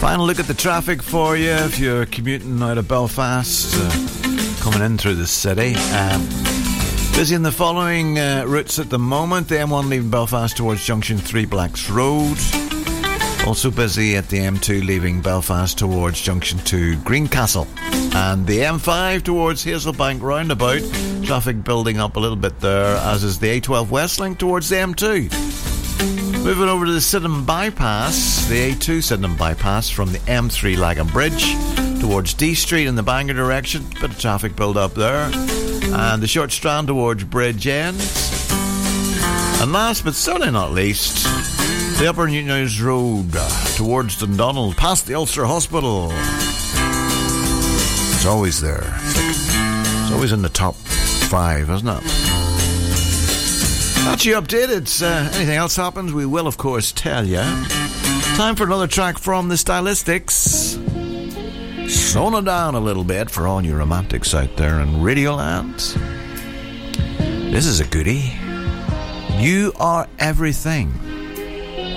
Final look at the traffic for you if you're commuting out of Belfast, coming in through the city. Busy in the following routes at the moment. The M1 leaving Belfast towards Junction 3 Blacks Road. Also busy at the M2 leaving Belfast towards Junction 2 Greencastle. And the M5 towards Hazelbank roundabout. Traffic building up a little bit there, as is the A12 Westlink towards the M2. Moving over to the Sydenham Bypass, the A2 Sydenham Bypass from the M3 Lagan Bridge towards D Street in the Bangor direction. Bit of traffic build up there. And the short strand towards Bridge End. And last but certainly not least, the Upper Newtowns Road towards Dundonald, past the Ulster Hospital. It's always there. It's always in the top 5, isn't it? That's you updated. Anything else happens, we will, of course, tell you. Time for another track from the Stylistics. Slowing it down a little bit for all you romantics out there in Radioland. This is a goodie. You Are Everything.